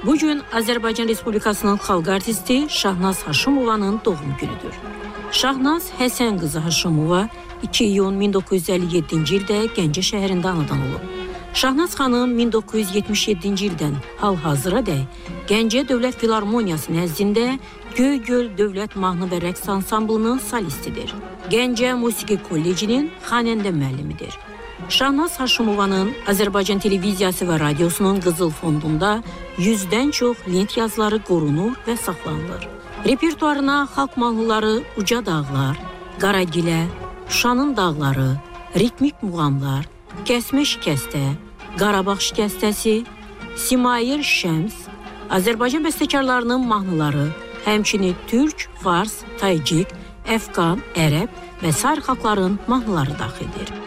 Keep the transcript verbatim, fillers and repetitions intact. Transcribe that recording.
Bu gün Azərbaycan Respublikasının xalq artisti Şahnaz Haşimovanın doğum günüdür. Şahnaz Həsən qızı Haşimova iki iyun min doqquz yüz əlli yeddinci ildə Gəncə şəhərində anadan olub. Şahnaz xanım min doqquz yüz yetmiş yeddinci ildən hal-hazıra dək Gəncə Dövlət Filarmoniyası nəzdində Göygöl Dövlət Mahnı və Rəqs Ansamblının solistidir. Gəncə Musiqi Kollecinin xanəndə müəllimidir. Şahnaz Haşimovanın Azərbaycan televiziyası və radiosunun qızıl fondunda yüzdən çox lent yazıları qorunur və saxlanılır. Repertuarına xalq mahnıları Uca Dağlar, Qaragilə, Şuşanın Dağları, ritmik muğamlar, Kəsmə Şikəstə, Qarabağ Şikəstəsi, Simayir Şəms, Azərbaycan bəstəkarlarının mahnıları, həmçinin türk, fars, taycik, əfqan, ərəb və sair xalqların mahnıları daxildir.